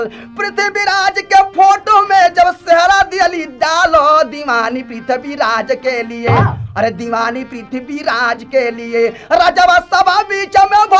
पृथ्वीराज के फोटो में जब सेहरा दियली डालो दीवानी पृथ्वीराज के लिए, अरे दीवानी पृथ्वीराज के लिए राजवा सभा बीच में